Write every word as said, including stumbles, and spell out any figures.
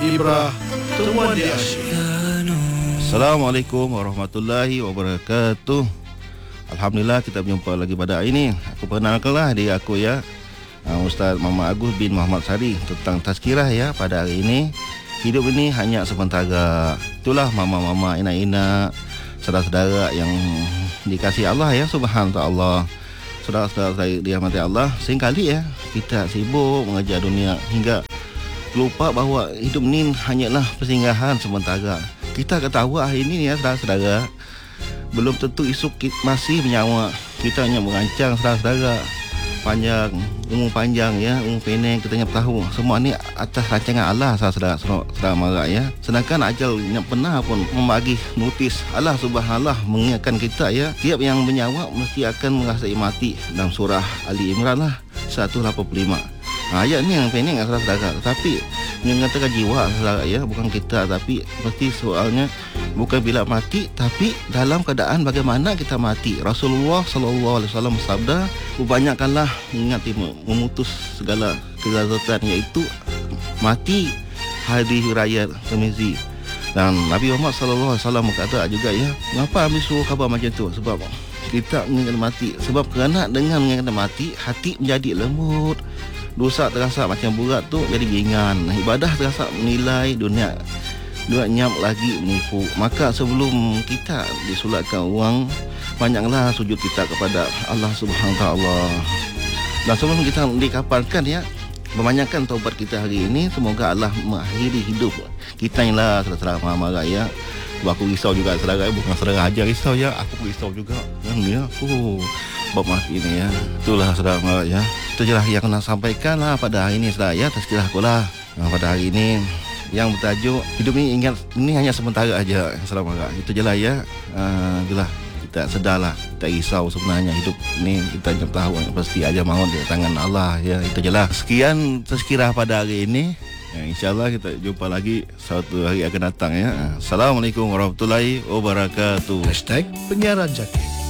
Ibrah Temuan di Asyik. Assalamualaikum warahmatullahi wabarakatuh. Alhamdulillah kita berjumpa lagi pada hari ini. Aku perkenalkanlah diri aku ya, Ustaz Muhammad Agus bin Muhammad Sari, tentang tazkirah ya pada hari ini. Hidup ini hanya sementara. Itulah mama-mama, ina-ina, saudara-saudara yang dikasihi Allah ya, subhanahu wa ta'ala. Saudara-saudara saya dirahmati Allah, seringkali ya kita sibuk mengejar dunia hingga lupa bahawa hidup ni hanyalah persinggahan sementara. Kita ketahui hari ini ya saudara-saudara, belum tentu esok kita masih bernyawa. Kita hanya merancang saudara-saudara, panjang, umur panjang ya, umur pendek, kita hanya tahu semua ni atas rancangan Allah saudara-saudara, saudara mara ya. Sedangkan ajal yang pernah pun membagi notis Allah subhanallah mengingatkan kita ya, tiap yang bernyawa mesti akan merasai mati. Dalam surah Ali Imran lah seratus lapan puluh lima. Ha, ayat ni yang pendek kan saudara-saudara, tapi mengatakan jiwa saudara ya, bukan kita. Tapi mesti soalnya bukan bila mati, tapi dalam keadaan bagaimana kita mati. Rasulullah sallallahu alaihi wasallam bersabda, "Banyakkanlah ingat memutus segala kelezatan, iaitu mati hari raya Tirmizi." Dan Nabi Muhammad sallallahu alaihi wasallam berkata juga ya, mengapa ambil suruh khabar macam tu? Sebab kita mengingat mati. Sebab kerana dengan mengingat mati, hati menjadi lembut, dosa terasa macam berat tu jadi ringan, ibadah terasa menilai, dunia dua nyam lagi menipu. Maka sebelum kita disulatkan uang, banyaklah sujud kita kepada Allah Subhanahu Wa Taala. Dan sebelum kita dikapalkan ya, membanyakkan taubat kita hari ini. Semoga Allah mengakhiri hidup kita yang lah saudara marah ya. Aku risau juga saudara, bukan saudara aja risau ya, aku risau juga kan ya. Aku bab mati ini ya. Itulah saudara marah ya. Itu je lah yang nak sampaikan lah pada hari ini saudara ya. Tazkirah aku lah nah, pada hari ini yang bertajuk hidup ni ingat ini hanya sementara aja. Saudara, itu je lah ya. uh, Itulah kita sedarlah, kita risau sebenarnya hidup ni kita jangan tahu pasti aja maut di tangan Allah ya. Itu je lah. Sekian tazkirah pada hari ini ya, InsyaAllah kita jumpa lagi satu hari akan datang ya. Assalamualaikum warahmatullahi wabarakatuh. Hashtag Penyiaran Jaki.